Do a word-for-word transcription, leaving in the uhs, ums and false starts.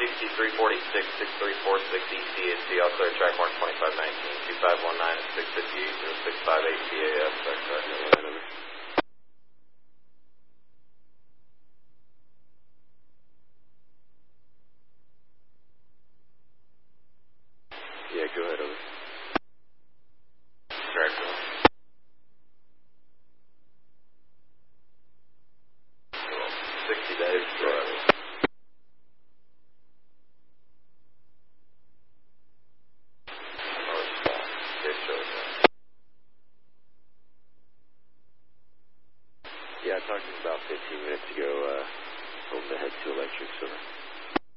C three forty-six, six three four six E C H C, all clear track mark twenty-five nineteen, two five one nine at six fifty-eight, zero six five eight T A S, track track over. Yeah, go ahead, over. Track one. sixty days, right. Yeah, I talked to him about fifteen minutes ago. Uh, told him to head to electric, so